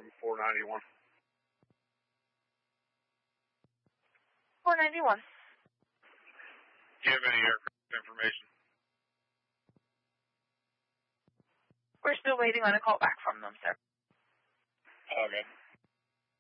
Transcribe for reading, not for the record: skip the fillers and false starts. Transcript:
from 491. 491. Do you have any aircraft information? We're still waiting on a call back from them, sir. Okay.